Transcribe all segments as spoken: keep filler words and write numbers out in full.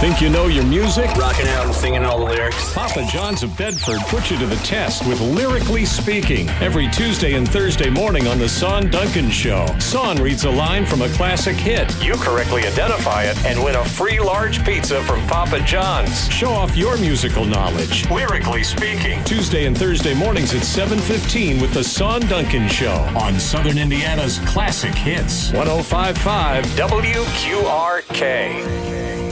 Think you know your music? Rocking out and singing all the lyrics. Papa John's of Bedford puts you to the test with Lyrically Speaking every Tuesday and Thursday morning on the Son Duncan Show. Son reads a line from a classic hit. You correctly identify it and win a free large pizza from Papa John's. Show off your musical knowledge. Lyrically Speaking, Tuesday and Thursday mornings at seven fifteen with the Son Duncan Show on Southern Indiana's classic hits. one oh five point five W Q R K.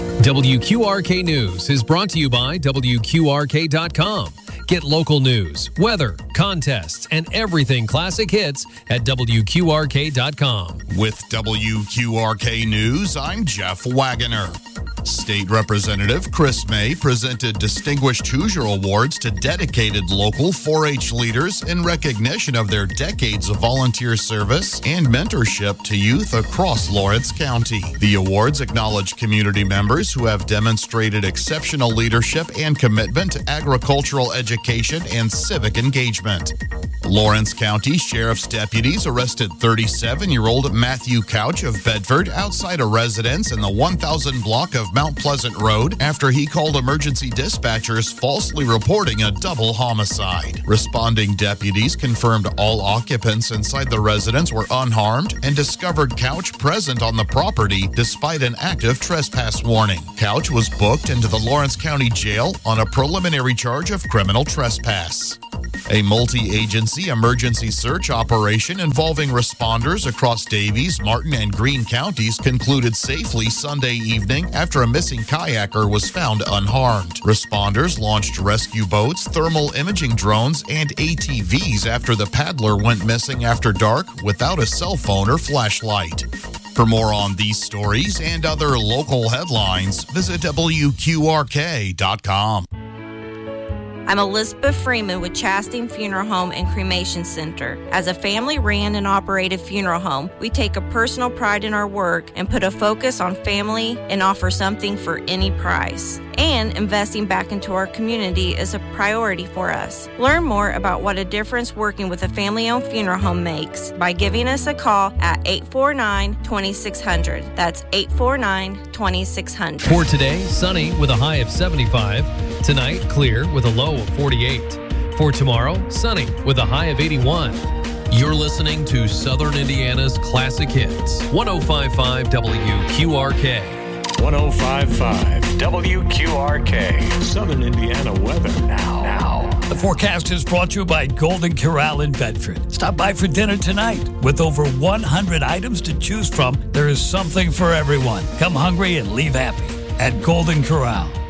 W Q R K News is brought to you by W Q R K dot com. Get local news, weather, contests, and everything classic hits at W Q R K dot com. With W Q R K News, I'm Jeff Wagoner. State Representative Chris May presented Distinguished Hoosier Awards to dedicated local four H leaders in recognition of their decades of volunteer service and mentorship to youth across Lawrence County. The awards acknowledge community members who have demonstrated exceptional leadership and commitment to agricultural education and civic engagement. Lawrence County Sheriff's deputies arrested thirty-seven-year-old Matthew Couch of Bedford outside a residence in the one thousand block of Mount Pleasant Road after he called emergency dispatchers falsely reporting a double homicide. Responding deputies confirmed all occupants inside the residence were unharmed and discovered Couch present on the property despite an active trespass warning. Couch was booked into the Lawrence County Jail on a preliminary charge of criminal trespass. A multi-agency emergency search operation involving responders across Davies, Martin, and Greene counties concluded safely Sunday evening after a missing kayaker was found unharmed. Responders launched rescue boats, thermal imaging drones, and A T Vs after the paddler went missing after dark without a cell phone or flashlight. For more on these stories and other local headlines, visit W Q R K dot com. I'm Elizabeth Freeman with Chastain Funeral Home and Cremation Center. As a family-ran and operated funeral home, we take a personal pride in our work and put a focus on family and offer something for any price. And investing back into our community is a priority for us. Learn more about what a difference working with a family-owned funeral home makes by giving us a call at eight four nine, two six zero zero. That's eight four nine, two six zero zero. For today, sunny with a high of seventy-five. Tonight, clear with a low of forty-eight. For tomorrow, sunny with a high of eighty-one. You're listening to Southern Indiana's Classic Hits. one oh five point five W Q R K. one oh five point five W Q R K. Southern Indiana weather now. Now. The forecast is brought to you by Golden Corral in Bedford. Stop by for dinner tonight. With over one hundred items to choose from, there is something for everyone. Come hungry and leave happy at Golden Corral.